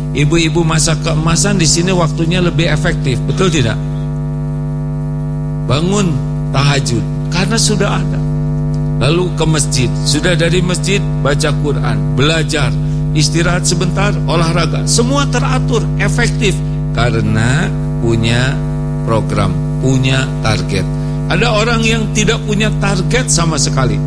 Ibu-ibu masa keemasan di sini waktunya lebih efektif, betul tidak? Bangun tahajud karena sudah ada. Lalu ke masjid, sudah dari masjid baca Quran, belajar, istirahat sebentar, olahraga, semua teratur, efektif karena punya program, punya target. Ada orang yang tidak punya target sama sekali.